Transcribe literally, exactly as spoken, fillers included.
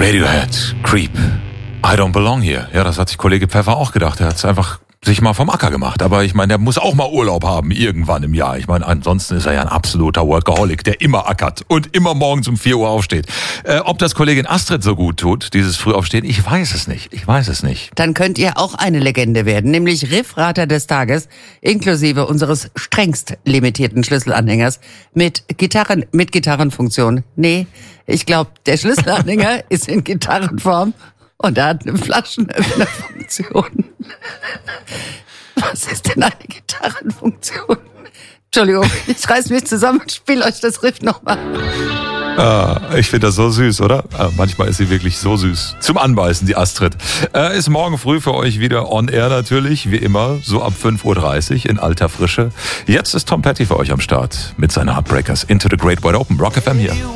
Radiohead, Creep, I don't belong here. Ja, das hat sich Kollege Pfeffer auch gedacht. Er hat es einfach sich mal vom Acker gemacht. Aber ich meine, der muss auch mal Urlaub haben, irgendwann im Jahr. Ich meine, ansonsten ist er ja ein absoluter Workaholic, der immer ackert und immer morgens um vier Uhr aufsteht. Äh, ob das Kollegin Astrid so gut tut, dieses Frühaufstehen, ich weiß es nicht. Ich weiß es nicht. Dann könnt ihr auch eine Legende werden, nämlich Riffrater des Tages, inklusive unseres strengst limitierten Schlüsselanhängers mit Gitarren, mit Gitarrenfunktion. Nee, ich glaube, der Schlüsselanhänger ist in Gitarrenform und er hat eine Flaschenöffnerfunktion. Was ist denn eine Gitarrenfunktion? Entschuldigung, ich reiß mich zusammen und spiele euch das Riff nochmal. Ah, ich finde das so süß, oder? Ah, manchmal ist sie wirklich so süß. Zum Anbeißen, die Astrid. Äh, ist morgen früh für euch wieder on air natürlich, wie immer, so ab fünf Uhr dreißig in alter Frische. Jetzt ist Tom Petty für euch am Start mit seinen Heartbreakers Into the Great Wide Open. Rock F M hier.